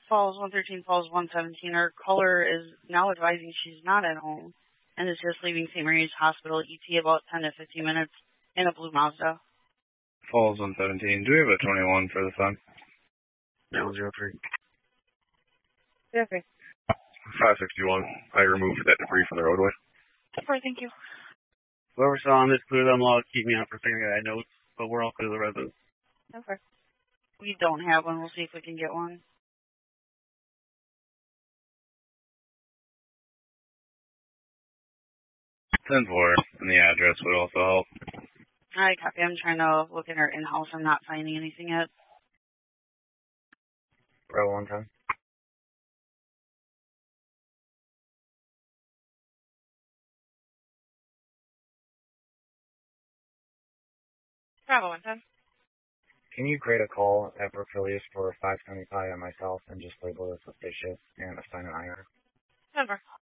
Falls 113, Falls 117. Our caller is now advising she's not at home and is just leaving St. Mary's Hospital ET about 10 to 15 minutes in a blue Mazda. Falls 117. Do we have a 21 for the sun? 003. Yeah, okay. 561. I removed that debris from the roadway. Sorry, thank you. Whoever saw on this, clear them out. Keep me on for figuring out notes, but we're all clear the residents. Okay. We don't have one. We'll see if we can get one. Ten four, and the address would also help. Hi, copy. I'm trying to look at our in-house. I'm not finding anything yet. Bravo 110. Bravo 110. Can you create a call at Brookfilius for 575 on myself and just label this a spaceship and assign an IR? Denver.